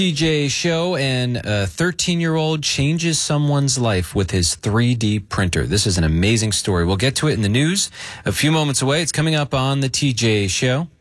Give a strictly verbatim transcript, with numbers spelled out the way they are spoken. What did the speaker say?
T J Show, and a thirteen-year-old changes someone's life with his three D printer. This is an amazing story. We'll get to it in the news a few moments away. It's coming up on the T J Show.